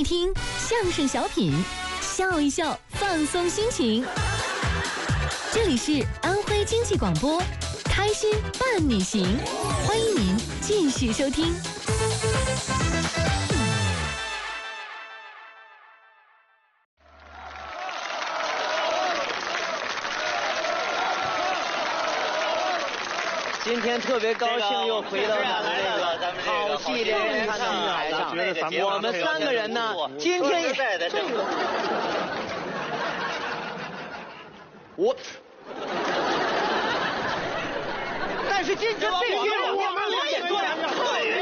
一听相声小品，笑一笑，放松心情。这里是安徽经济广播，开心伴你行，欢迎您继续收听。 今天特别高兴，又回到咱们这个好戏连连看的舞台上。我们三个人呢，今天也但是今天必须我们也做两个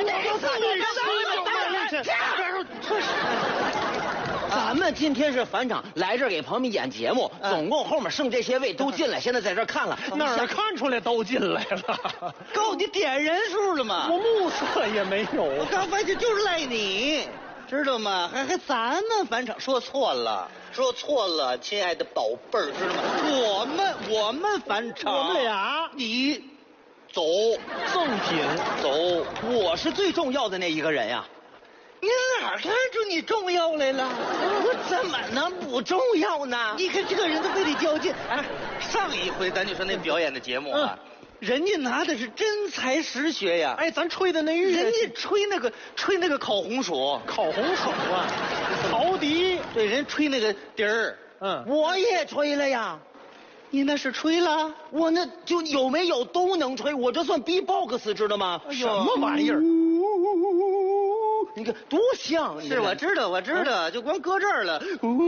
咱们今天是返场，来这儿给朋友们演节目，总共后面剩这些位都进来，现在在这儿看了。 哪儿看出来都进来了？ 够你点人数了吗？ 我目测也没有。 我刚发现就是赖你，知道吗？还咱们返场，说错了，亲爱的宝贝儿，知道吗？我们返场， 我们俩， 你走， 赠品走， 我是最重要的那一个人呀。 你哪看出你重要来了？ 我怎么能不重要呢？ 你看这个人都被你较劲。哎，上一回咱就说那表演的节目啊，人家拿的是真才实学呀。 哎，咱吹的那乐器， 人家吹那个烤红薯， 烤红薯啊，陶笛， 对，人吹那个笛儿。 我也吹了呀。 你那是吹了？ 我那就有没有都能吹，我这算 B-box 知道吗？ 什么玩意儿？ 你看多像！ 是我知道，就光搁这儿了。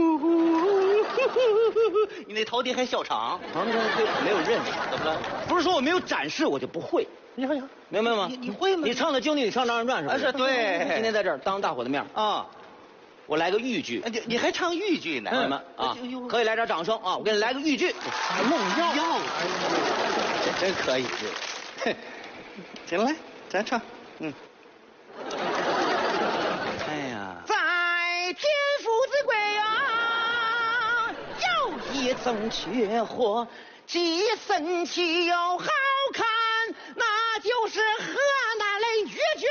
你那陶笛还笑场？ 旁边没有认识， 怎么了？ 不是说我没有展示，我就不会。 你看， 明白吗？ 你会吗？ 你唱的京剧，你唱《二人转》是吧？ 是对。 今天在这儿当大伙的面啊， 我来个豫剧。 你还唱豫剧呢？ 朋友们啊，可以来点掌声啊！我给你来个豫剧。 弄药， 这真可以。行，来，咱唱。哎呀， 在天府之贵啊，有一种绝活，既神奇又好看，那就是河南的豫剧。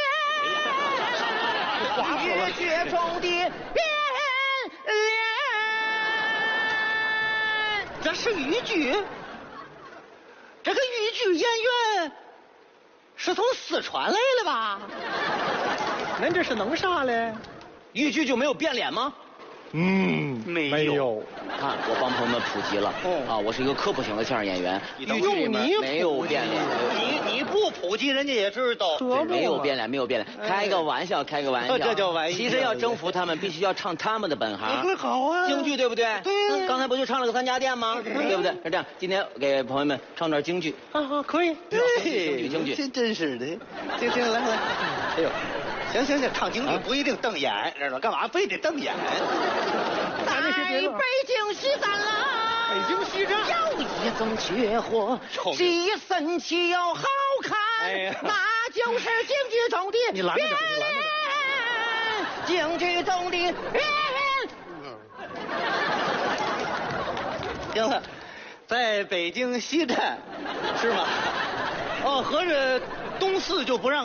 豫剧中的变脸， 这是豫剧。这个豫剧演员是从四川来的吧？ 您这是弄啥嘞？ 豫剧就没有变脸吗？ 没有。 看，我帮朋友们普及了。我是一个科普型的相声演员。豫剧里面没有变脸。 你不普及，人家也知道。 没有变脸，开个玩笑。这叫玩笑。 其实要征服他们，必须要唱他们的本行。 好啊。 京剧对不对？ 对。 刚才不就唱了个三家店吗？对不对？是这样。今天给朋友们唱段京剧。 可以。 对， 京剧。 真是的。行，来。哎呦。行，唱京剧不一定瞪眼，知道吗？干嘛非得瞪眼？ 在北京西站了， 北京西站有一种绝活，既神奇又好看，那就是京剧中的你拦着京剧中的变行了，在北京西站是吗？合着东四就不让